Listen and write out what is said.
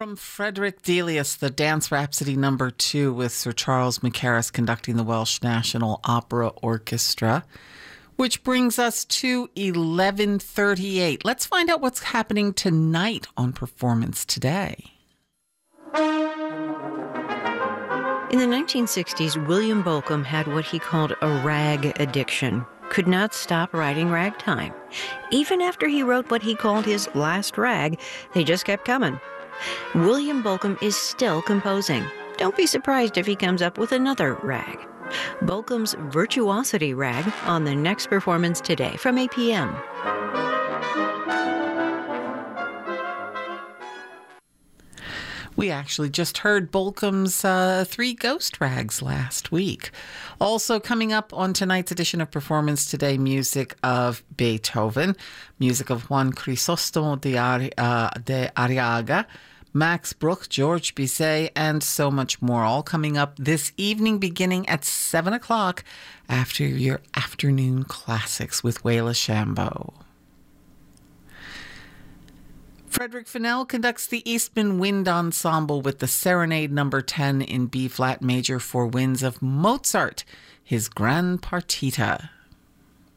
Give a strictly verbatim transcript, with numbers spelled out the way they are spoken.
From Frederick Delius, the Dance Rhapsody number two with Sir Charles Mackerras conducting the Welsh National Opera Orchestra, which brings us to eleven thirty-eight. Let's find out what's happening tonight on Performance Today. In the nineteen sixties, William Bolcom had what he called a rag addiction. Could not stop writing ragtime. Even after he wrote what he called his last rag, they just kept coming. William Bolcom is still composing. Don't be surprised if he comes up with another rag. Bolcom's Virtuosity Rag on the next Performance Today from eight p.m. We actually just heard Bolcom's uh, Three Ghost Rags last week. Also coming up on tonight's edition of Performance Today, music of Beethoven, music of Juan Crisostomo de, Ari- uh, de Arriaga, Max Bruch, George Bizet, and so much more. All coming up this evening beginning at seven o'clock after your afternoon classics with Wayla Shambo. Frederick Fennell conducts the Eastman Wind Ensemble with the Serenade number ten in B-flat major for winds of Mozart, his Gran Partita.